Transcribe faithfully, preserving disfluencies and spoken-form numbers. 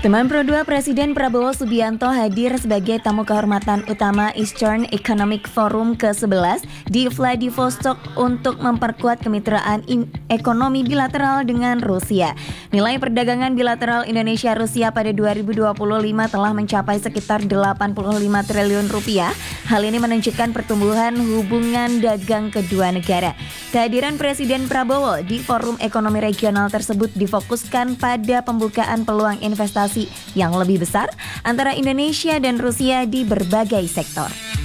Teman Pro dua Presiden Prabowo Subianto hadir sebagai tamu kehormatan utama Eastern Economic Forum ke sebelas di Vladivostok untuk memperkuat kemitraan in- ekonomi bilateral dengan Rusia. Nilai perdagangan bilateral Indonesia-Rusia pada dua ribu dua puluh lima telah mencapai sekitar delapan puluh lima triliun rupiah. Hal ini menunjukkan pertumbuhan hubungan dagang kedua negara. Kehadiran Presiden Prabowo di Forum Ekonomi Regional tersebut difokuskan pada pembukaan peluang investasi yang lebih besar antara Indonesia dan Rusia di berbagai sektor.